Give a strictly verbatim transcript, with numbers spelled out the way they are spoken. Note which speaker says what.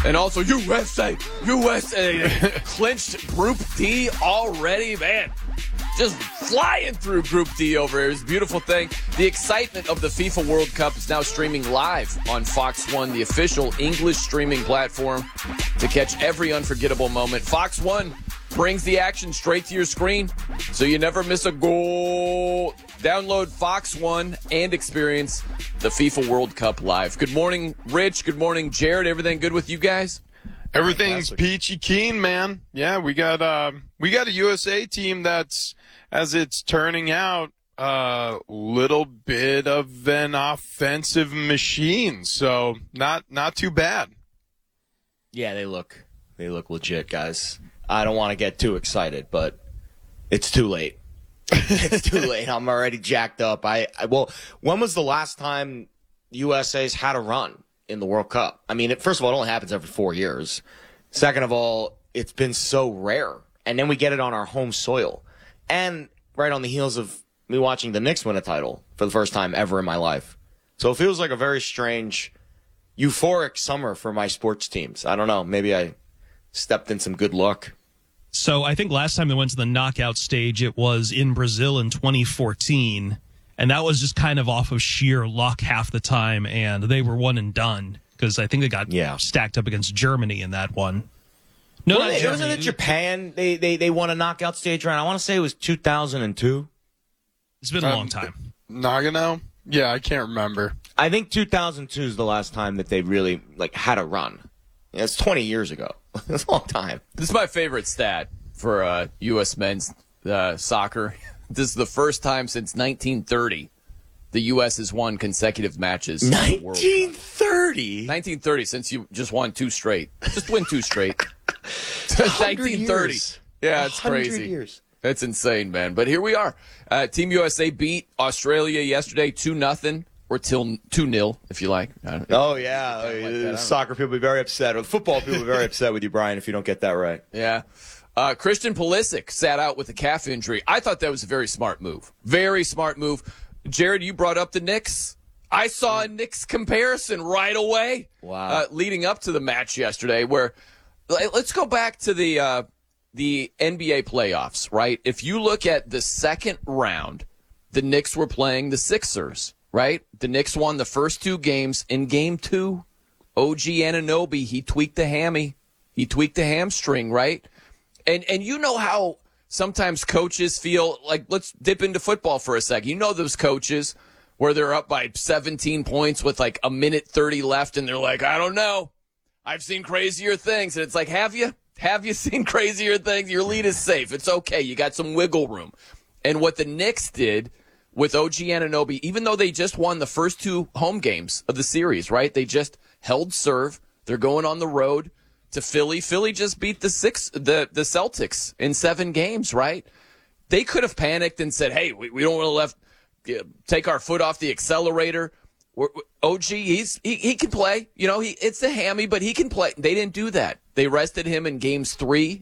Speaker 1: And also U S A, U S A clinched Group D already, man. Just flying through Group D over here. It's a beautiful thing. The excitement of the FIFA World Cup is now streaming live on Fox One, the official English streaming platform to catch every unforgettable moment. Fox One brings the action straight to your screen, so you never miss a goal. Download Fox One and experience the FIFA World Cup live. Good morning, Rich. Good morning, Jared. Everything good with you guys?
Speaker 2: Everything's Fantastic. Peachy keen, man. Yeah, we got uh, we got a U S A team that's, as it's turning out, a uh, little bit of an offensive machine. So not not too bad.
Speaker 3: Yeah, they look they look legit, guys. I don't want to get too excited, but it's too late. It's too late. I'm already jacked up. I, I well, when was the last time U S A's had a run in the World Cup? I mean, it, first of all, it only happens every four years. Second of all, it's been so rare. And then we get it on our home soil. And right on the heels of me watching the Knicks win a title for the first time ever in my life. So it feels like a very strange, euphoric summer for my sports teams. I don't know. Maybe I stepped in some good luck.
Speaker 4: So I think last time they went to the knockout stage, it was in Brazil in twenty fourteen. And that was just kind of off of sheer luck half the time, and they were one and done because I think they got
Speaker 3: yeah.
Speaker 4: stacked up against Germany in that one. No,
Speaker 3: well, it wasn't it Japan. They, they they won a knockout stage round. I want to say it was two thousand two.
Speaker 4: It's been a
Speaker 2: um,
Speaker 4: long time.
Speaker 2: Nagano? Yeah, I can't remember.
Speaker 3: I think two thousand two is the last time that they really like had a run. It's twenty years ago. It's a long time.
Speaker 1: This is my favorite stat for uh, U S men's uh, soccer. This is the first time since nineteen thirty the U S has won consecutive matches.
Speaker 3: nineteen thirty?
Speaker 1: nineteen thirty, since you just won two straight. Just win two straight. nineteen thirty.
Speaker 3: Years.
Speaker 1: Yeah, it's crazy.
Speaker 3: Years.
Speaker 1: That's insane, man. But here we are. Uh, Team U S A beat Australia yesterday two nothing, or till two nil, if you like.
Speaker 3: Oh, yeah. Like soccer people will be very upset, or the football people will be very upset with you, Brian, if you don't get that right.
Speaker 1: Yeah. Uh, Christian Pulisic sat out with a calf injury. I thought that was a very smart move. Very smart move. Jared, you brought up the Knicks. I saw a Knicks comparison right away.
Speaker 3: Wow.
Speaker 1: Uh, leading up to the match yesterday, where let's go back to the uh, the N B A playoffs, right? If you look at the second round, the Knicks were playing the Sixers, right? The Knicks won the first two games. In game two, O G Anunoby, he tweaked the hammy. He tweaked the hamstring, right? And and you know how sometimes coaches feel like, let's dip into football for a second. You know those coaches where they're up by seventeen points with like a minute thirty left, and they're like, I don't know. I've seen crazier things. And it's like, have you? Have you seen crazier things? Your lead is safe. It's okay. You got some wiggle room. And what the Knicks did with O G Anunoby, even though they just won the first two home games of the series, right? They just held serve. They're going on the road to Philly. Philly just beat the six, the, the Celtics in seven games, right? They could have panicked and said, hey, we, we don't want to left uh, take our foot off the accelerator. We're, O G, he's he, he can play. You know, he it's a hammy, but he can play. They didn't do that. They rested him in games three